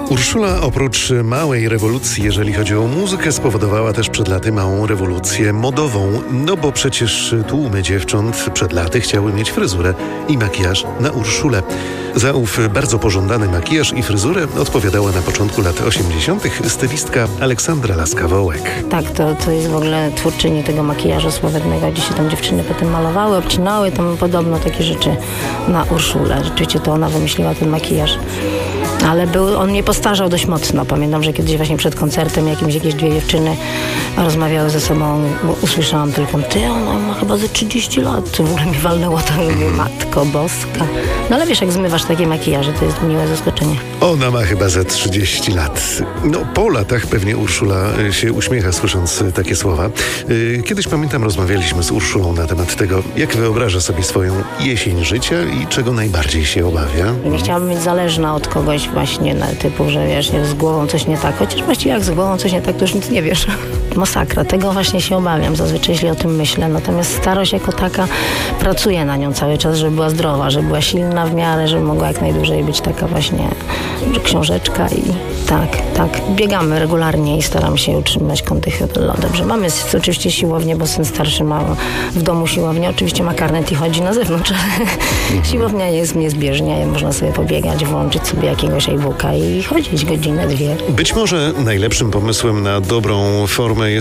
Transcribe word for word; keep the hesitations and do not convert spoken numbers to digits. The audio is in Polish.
Urszula oprócz małej rewolucji, jeżeli chodzi o muzykę, spowodowała też przed laty małą rewolucję modową. No bo przecież tłumy dziewcząt przed laty chciały mieć fryzurę i makijaż na Urszulę. Za ów bardzo pożądany makijaż i fryzurę odpowiadała na początku lat osiemdziesiątych stylistka Aleksandra Laska-Wołek. Tak, to, to jest w ogóle twórczyni tego makijażu sławetnego, gdzie się tam dziewczyny potem malowały, obcinały, tam podobno takie rzeczy na Urszulę. Rzeczywiście to ona wymyśliła ten makijaż. Ale był, on mnie postarzał dość mocno. Pamiętam, że kiedyś właśnie przed koncertem jakimś jakieś dwie dziewczyny rozmawiały ze sobą, bo usłyszałam tylko, ty, ona ma chyba ze trzydzieści lat. To w ogóle mi walnęło to, mówię, matko boska. No ale wiesz, jak zmywasz takie makijaże, to jest miłe zaskoczenie. Ona ma chyba ze trzydzieści lat. No po latach pewnie Urszula się uśmiecha, słysząc takie słowa. Kiedyś, pamiętam, rozmawialiśmy z Urszulą na temat tego, jak wyobraża sobie swoją jesień życia i czego najbardziej się obawia. Nie chciałabym być zależna od kogoś właśnie na typu, że wiesz, z głową coś nie tak. Chociaż właściwie jak z głową coś nie tak, to już nic nie wiesz. Masakra. Tego właśnie się obawiam zazwyczaj, jeśli o tym myślę. Natomiast starość jako taka, pracuję na nią cały czas, żeby była zdrowa, żeby była silna w miarę, żeby mogła jak najdłużej być taka właśnie książeczka i tak, tak. Biegamy regularnie i staram się utrzymać kondycję dobrze. Mamy oczywiście siłownię, bo syn starszy ma w domu siłownię. Oczywiście ma karnet i chodzi na zewnątrz, ale siłownia jest niezbieżnie. Można sobie pobiegać, włączyć sobie jakiegoś e-booka i chodzić godzinę, dwie. Być może najlepszym pomysłem na dobrą formę jest